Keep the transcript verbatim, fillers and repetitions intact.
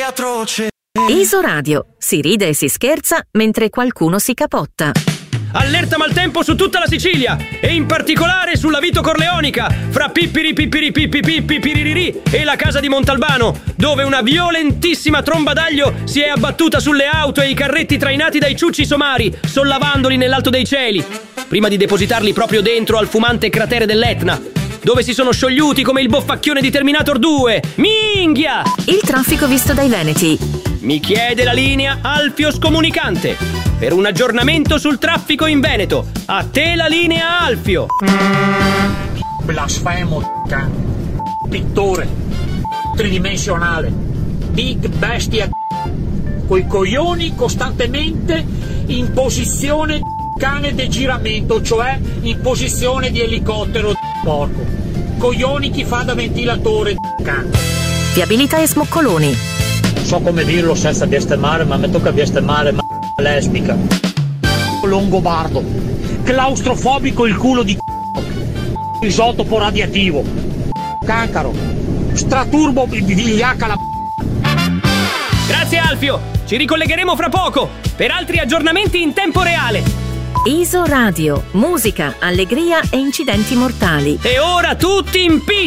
atroce. Isoradio, si ride e si scherza mentre qualcuno si capotta. Allerta maltempo su tutta la Sicilia e in particolare sulla Vito Corleonica, fra Pippiri Pippiri Pippi Pippi Piririri e la casa di Montalbano, dove una violentissima tromba d'aglio si è abbattuta sulle auto e i carretti trainati dai ciucci somari, sollavandoli nell'alto dei cieli, prima di depositarli proprio dentro al fumante cratere dell'Etna, dove si sono sciogliuti come il boffacchione di Terminator due. Minghia! Il traffico visto dai veneti. Mi chiede la linea Alfio Scomunicante per un aggiornamento sul traffico in Veneto. A te la linea Alfio. Blasfemo, cane. Pittore. Tridimensionale. Big bestia. Coi coglioni costantemente in posizione cane de giramento, cioè in posizione di elicottero porco. Coglioni chi fa da ventilatore cane. Viabilità e smoccoloni. So come dirlo senza bestemare, ma mi tocca bestemare, ma lesbica. Longobardo. Claustrofobico il culo di isotopo radioattivo. Cancaro. Straturbo vigliacca la. Grazie Alfio, ci ricollegheremo fra poco per altri aggiornamenti in tempo reale. Isoradio, musica, allegria e incidenti mortali. E ora tutti in pista!